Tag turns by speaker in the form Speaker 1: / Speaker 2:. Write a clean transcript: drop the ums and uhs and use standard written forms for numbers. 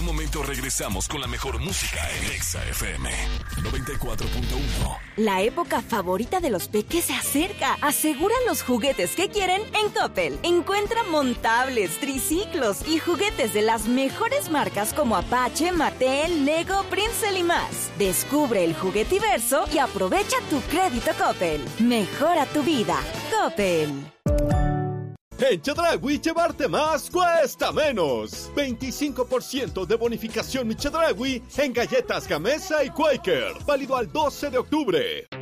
Speaker 1: un momento regresamos con la mejor música en Exa FM 94.1.
Speaker 2: La época favorita de los peques se acerca. Asegura los juguetes que quieren en Coppel. Encuentra montables, triciclos y juguetes de las mejores marcas como Apache, Mattel, Lego, Prince y más. Descubre el juguetiverso y aprovecha tu crédito Coppel. Mejora tu vida. Coppel.
Speaker 3: En Chedraui llevarte más cuesta menos. 25% de bonificación Mi Chedraui en galletas Gamesa y Quaker. Válido al 12 de octubre.